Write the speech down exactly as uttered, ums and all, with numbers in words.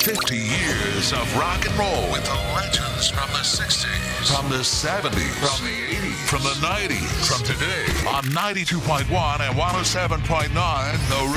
fifty years of rock and roll with the legends from the sixties, from the seventies, from the eighties, from the nineties, from today on ninety-two point one and one oh seven point nine The